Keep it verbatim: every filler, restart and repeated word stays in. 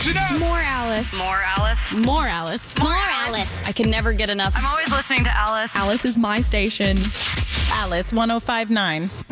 Listen up. More Alice. More Alice. More Alice. More Alice. I can never get enough. I'm always listening to Alice. Alice is my station. Alice one oh five point nine.